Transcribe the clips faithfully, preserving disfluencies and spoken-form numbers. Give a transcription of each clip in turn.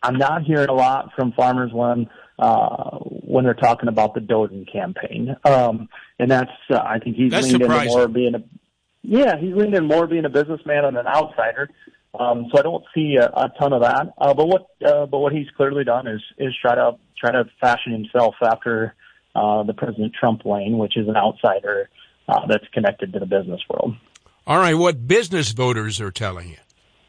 I'm not hearing a lot from farmers when uh, when they're talking about the Doden campaign, um, and that's uh, I think he's that's leaned surprising. into more being a yeah he's leaned in more being a businessman and an outsider. Um, so I don't see a, a ton of that. Uh, but what uh, but what he's clearly done is is try to try to fashion himself after uh, the President Trump lane, which is an outsider uh, that's connected to the business world. All right, what business voters are telling you?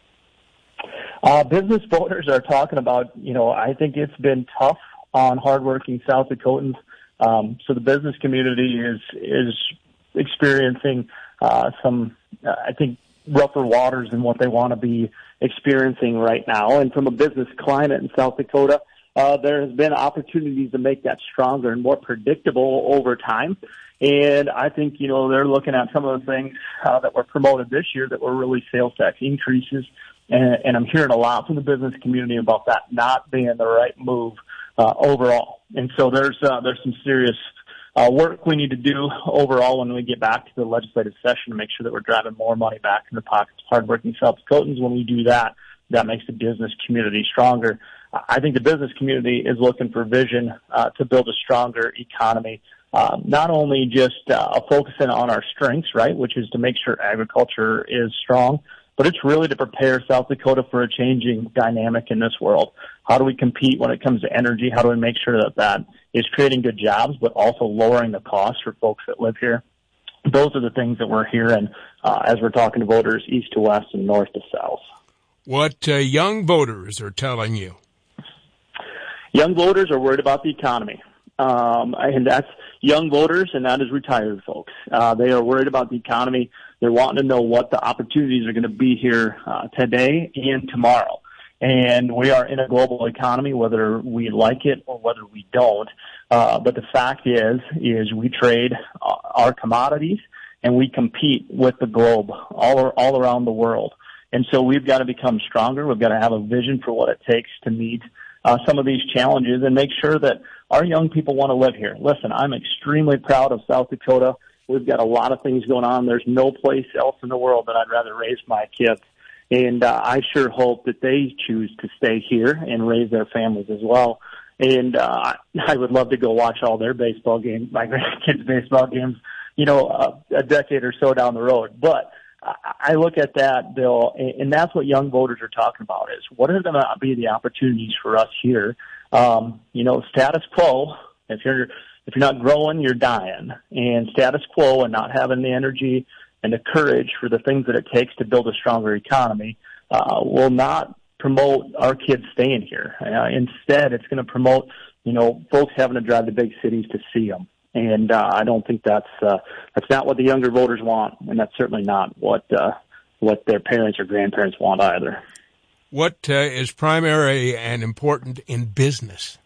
Uh, business voters are talking about, you know, I think it's been tough on hardworking South Dakotans. Um, so the business community is is experiencing uh, some, uh, I think, rougher waters than what they want to be experiencing right now. And from a business climate in South Dakota, uh, there has been opportunities to make that stronger and more predictable over time. And I think, you know, they're looking at some of the things uh, that were promoted this year that were really sales tax increases. And, and I'm hearing a lot from the business community about that not being the right move uh, overall. And so there's uh, there's some serious uh, work we need to do overall when we get back to the legislative session to make sure that we're driving more money back in the pockets of hardworking South Dakotans. When we do that, that makes the business community stronger. I think the business community is looking for vision uh, to build a stronger economy, uh, not only just uh, focusing on our strengths, right, which is to make sure agriculture is strong, but it's really to prepare South Dakota for a changing dynamic in this world. How do we compete when it comes to energy? How do we make sure that that is creating good jobs, but also lowering the costs for folks that live here? Those are the things that we're hearing uh, as we're talking to voters east to west and north to south. What uh, young voters are telling you? Young voters are worried about the economy. Um, and that's young voters, and that is retired folks. Uh, they are worried about the economy. They're wanting to know what the opportunities are going to be here uh, today and tomorrow. And we are in a global economy, whether we like it or whether we don't. Uh, but the fact is, is we trade uh, our commodities and we compete with the globe all all around the world. And so we've got to become stronger. We've got to have a vision for what it takes to meet uh, some of these challenges and make sure that our young people want to live here. Listen, I'm extremely proud of South Dakota. We've got a lot of things going on. There's no place else in the world that I'd rather raise my kids. And uh, I sure hope that they choose to stay here and raise their families as well. And uh, I would love to go watch all their baseball games, my grandkids' baseball games, you know, uh, a decade or so down the road. But I look at that, Bill, and that's what young voters are talking about is what are going to be the opportunities for us here? Um, you know, status quo, if you're if you're not growing, you're dying. And status quo and not having the energy and the courage for the things that it takes to build a stronger economy uh, will not promote our kids staying here. Uh, instead, it's going to promote, you know, folks having to drive to big cities to see them. And uh, I don't think that's uh, that's not what the younger voters want, and that's certainly not what uh, what their parents or grandparents want either. What uh, is primary and important in business?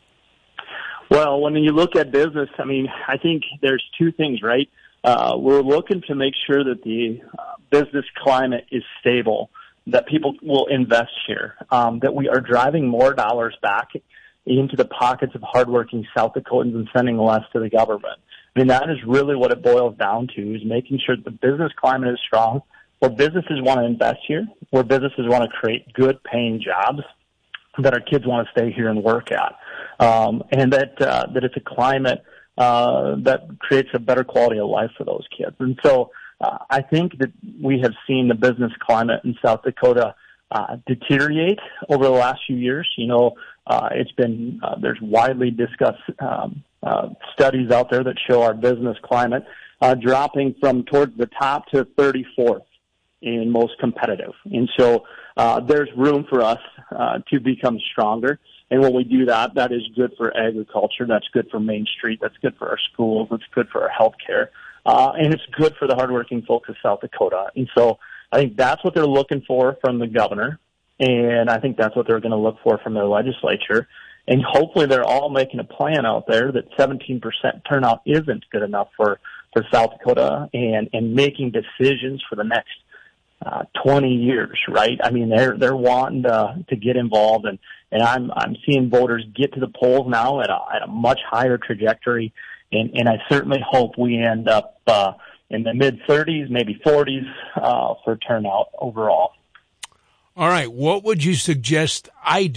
Well, when you look at business, I mean, I think there's two things, right? Uh, we're looking to make sure that the uh, business climate is stable, that people will invest here, um, that we are driving more dollars back into the pockets of hardworking South Dakotans and sending less to the government. I mean, that is really what it boils down to, is making sure that the business climate is strong, where businesses want to invest here, where businesses want to create good-paying jobs that our kids want to stay here and work at, um, and that uh, that it's a climate uh, that creates a better quality of life for those kids. And so uh, I think that we have seen the business climate in South Dakota uh, deteriorate over the last few years. You know, Uh, it's been, uh, there's widely discussed um, uh, studies out there that show our business climate uh, dropping from towards the top to thirty-fourth in most competitive. And so uh, there's room for us uh, to become stronger. And when we do that, that is good for agriculture. That's good for Main Street. That's good for our schools. It's good for our health care. Uh, and it's good for the hardworking folks of South Dakota. And so I think that's what they're looking for from the governor. And I think that's what they're going to look for from their legislature. And hopefully they're all making a plan out there that seventeen percent turnout isn't good enough for, for South Dakota and, and making decisions for the next uh, twenty years, right? I mean, they're, they're wanting to, to get involved. And, and I'm, I'm seeing voters get to the polls now at a, at a much higher trajectory. And, and I certainly hope we end up uh, in the mid thirties, maybe forties uh, for turnout overall. All right, what would you suggest I do?